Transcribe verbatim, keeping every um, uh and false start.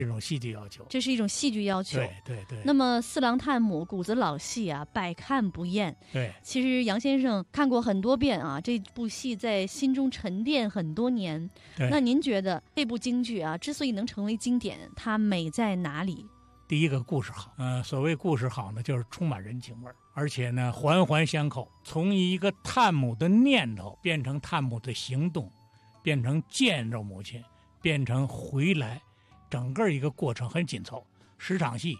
这种戏剧要求， 这是一种戏剧要求。 对对对。 那么四郎探母谷子老戏啊，百看不厌。 对， 其实杨先生看过很多遍啊，这部戏在心中沉淀很多年。那您觉得这部京剧啊，之所以能成为经典，它美在哪里？ 第一个故事好，呃，所谓故事好呢，就是充满人情味儿，而且呢环环相扣，从一个探母的念头变成探母的行动，变成见着母亲，变成回来，整个一个过程很紧凑。十场戏